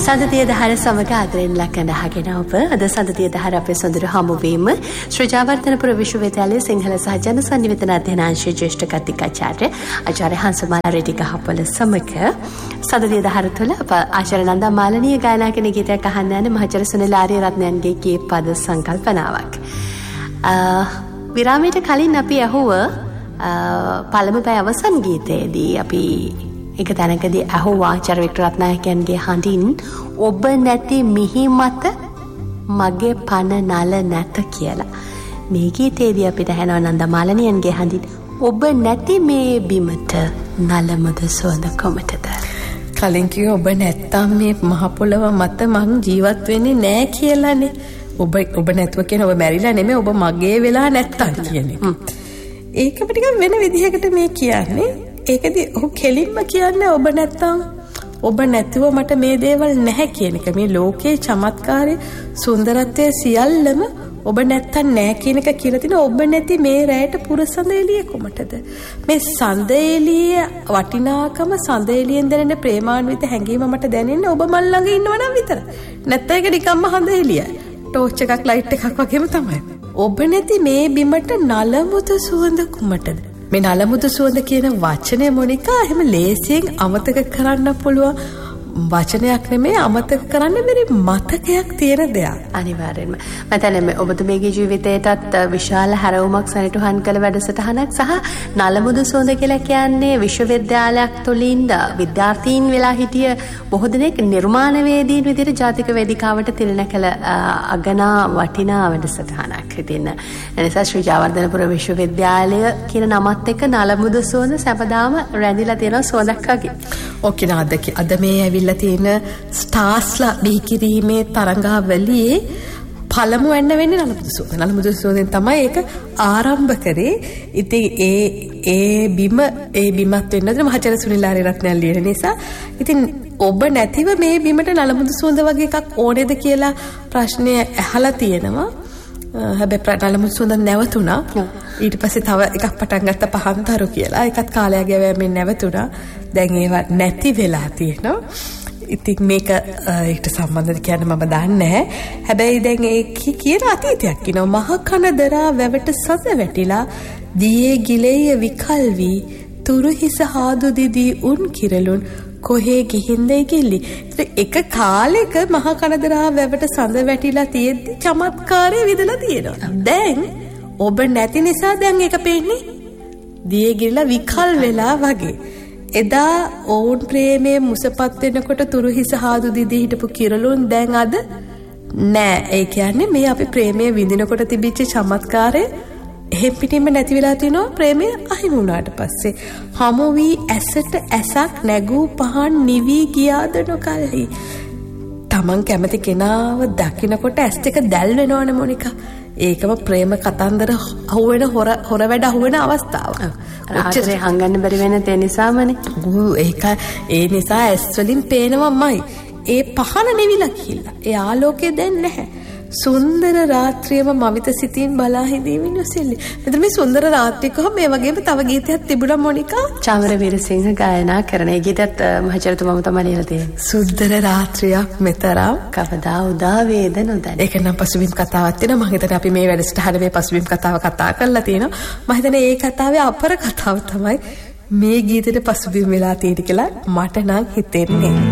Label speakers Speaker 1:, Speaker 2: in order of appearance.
Speaker 1: සඳතිය දහර සමග ආදරෙන් ලක්කඳ අහගෙන ඔබ අද සඳතිය දහර අපේ සොඳුරු හමුවීම ශ්‍රී ජයවර්ධනපුර විශ්වවිද්‍යාලයේ සිංහල සහ ජන සංනිවේදන අධ්‍යනාංශයේ ජ්‍යෙෂ්ඨ කතිකාචාර්ය ආචාර්ය හංසමාලා රෙඩි ගහපොළ සමග සඳතිය දහර තුළ අප ආචාර්ය නන්දා මාලනීය ගායනා කරන ගීතයක් අහන්න යන මහාචාර්ය සුනිල් ආරියරත්නයන්ගේ ගී පද සංකල්පනාවක්. විරාමයට කලින් අපි අහුව පළමු පැය අවසන් ගීතයේදී අපි එක තැනකදී අහුවා ආචාර්ය වික්‍රත්නායකයන්ගේ හඬින් ඔබ නැති මිහි මත මගේ පන නල නැත කියලා. මේ ගීතයේදී අපිට ඇහෙනවා නන්දා මාලනියන්ගේ හඬින් ඔබ නැති මේ බිමට නලමද සුවඳ කොමටද.
Speaker 2: කලින් කිව්ව ඔබ නැත්තම් මේ මහ පොළව මත මං ජීවත් වෙන්නේ නෑ කියලානේ. ඔබ නැතුව කියන ඔබ මැරිලා නෙමෙයි ඔබ මගේ වෙලා නැත්තම් කියන්නේ. ඒකම ටිකක් වෙන විදිහකට මේ කියන්නේ. ඒකදී ඔහු කෙලින්ම කියන්නේ ඔබ නැත්තම් ඔබ නැතුව මට මේ දේවල් නැහැ කියන එක. මේ ලෝකයේ චමත්කාරයේ සුන්දරත්වයේ සියල්ලම ඔබ නැත්තම් නැහැ කියන එක කියලා තින ඔබ නැති මේ රැයට පුරසඳ එළිය කොමටද. මේ සඳ එළිය වටිනාකම සඳ එළියෙන් දැනෙන ප්‍රේමාන්විත හැඟීම මට දැනෙන්නේ ඔබ මල් ළඟ ඉන්නවනම් විතර. නැත්නම් ඒක නිකම්ම හඳ එළියයි. ටෝච් එකක් ලයිට් එකක් වගේම තමයි. ඔබ නැති මේ බිමට නලමුත සුවඳ කුමටද. මේ නලමුතු සුවඳ කියන වචනය මොනිකා එහෙම ලේසියෙන් අමතක කරන්න පුළුවන් වචනයක් නෙමෙයි අමතක කරන්න බැරි මතකයක් තියෙන දෙයක්.
Speaker 1: අනිවාර්යෙන්ම. මතන්නේ ඔබතුමීගේ ජීවිතයටත් විශාල හැරවුමක් සනිටුහන් කළ වැඩසටහනක් සහ නලමුදු සුවඳ කියලා කියන්නේ විශ්වවිද්‍යාලයක් තුලින් විද්‍යාර්ථීන් වෙලා හිටිය බොහෝ දෙනෙක් නිර්මාණවේදීන් විදිහට ජාතික වේදිකාවට තිරණ කළ අගනා වටිනා වැඩසටහනක්. ඉතින් එනිසා ශ්‍රී ජයවර්ධනපුර විශ්වවිද්‍යාලය කියන නමත් එක්ක නලමුදු සුවඳ සැපදාම රැඳිලා තියෙන සුවඳක් වගේ.
Speaker 2: ඕකේ නාද අද මේ ඇවිල්ලා තියෙන ස්ටාර්ස්ලා බිහි කිරීමේ තරංගාවලියේ පළමු වෙන්න වෙන්නේ නලමුදු සුවඳ. නලමුදු සුවඳෙන් තමයි ඒක ආරම්භ කරේ. ඉතින් ඒ බිමත් වෙන්නද මහාචාර්ය සුනිල් ආරියරත්නයන් ලියන නිසා. ඉතින් ඔබ නැතිව මේ බිමට නලමුදු සුවඳ වගේ එකක් ඕනේද කියලා ප්‍රශ්නය ඇහලා තියෙනවා. හැබැයි නලමුදු සුවඳ නැවතුණා. ඊට පස්සේ තව එකක් පටන් ගත්ත පහන්තරු කියලා. ඒකත් කාලය ගෙවීමෙන් නැවතුණා. දැන් ඒවා නැති වෙලා තියෙනවා. ඉතින් මේක ඒකට සම්බන්ධද කියන්න මම දන්නේ නැහැ. හැබැයි දැන් ඒක කියන අතීතයක් කියනවා. මහ කන දරා වැවට සද වැටිලා දියේ ගිලෙය විකල් වී තුරු හිස හාදු දිදී උන් කිරලුන් කොහේ ගිහින්ද ගිල්ලි. එක කාලෙක මහ කන දරා වැවට සඳ වැටිලා තියෙද්දි චමත්කාරය විදලා තියෙනවා. දැන් ඔබ නැති නිසා දැන් ඒක පේන්නේ දියේ ගිලලා විකල් වෙලා වගේ. එදා ඔවුන් ප්‍රේමයේ මුසපත් වෙනකොට තුරු හිස හාදු දිදී හිටපු කිරලුන් දැන් අද නෑ. ඒ කියන්නේ මේ අපි ප්‍රේමයේ විඳිනකොට තිබිච්ච චමත්කාරය එහෙම් පිටින්ම නැති වෙලා තිනවා ප්‍රේමය අහිමි වුණාට පස්සේ. හමු වී ඇසට ඇසක් නැගූ පහන් නිවි ගියාද නොකල්හි. තමන් කැමති කෙනාව දකින්නකොට ඇස් දෙක දැල් වෙනවනේ මොනිකා. ඒකම ප්‍රේම කතන්දර අහුවෙන හොර වැඩ අහුවෙන අවස්ථාවක්.
Speaker 1: ආචාර්ය හංගන්න බැරි වෙන තේ නිසාමනේ.
Speaker 2: ඒක ඒ නිසා ඇස් වලින් පේනවමයි. ඒ පහන නිවිලා ගිහිල්ලා. ඒ ආලෝකය දැන් නැහැ. සුන්දර රාත්‍රියම මවිත සිතින් බලා හිඳීමින් ඔසෙල්ලි. මෙතන මේ සුන්දර රාත්‍රිය කොහොම මේ වගේම තව ගීතයක් තිබුණා මොනිකා.
Speaker 1: චාමර වීරසිංහ ගායනා කරන ඒ ගීතත් මහචරිතුමම තමයි ලියලා තියෙන්නේ.
Speaker 2: සුන්දර රාත්‍රියක් මෙතරම්
Speaker 1: කවදා උදා වේද නොදැන.
Speaker 2: ඒක නම් පසුබිම් කතාවක් තියෙනවා. මම හිතන්නේ අපි මේ වැඩසටහන මේ පසුබිම් කතාව කතා කරලා තියෙනවා. මම හිතන්නේ ඒ කතාවේ අපර කතාව තමයි මේ ගීතේට පසුබිම් වෙලා තියෙන්නේ කියලා මට නම් හිතෙන්නේ.